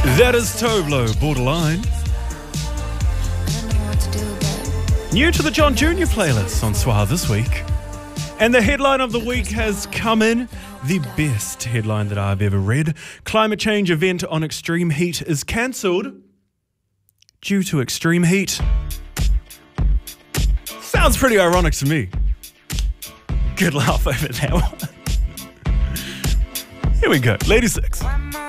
That is Toblo, Borderline. New to the John Jr. playlist on SWA this week. And the headline of the week has come in. The best headline that I've ever read. Climate change event on extreme heat is cancelled due to extreme heat. Sounds pretty ironic to me. Good laugh over that one. Here we go. Lady 6.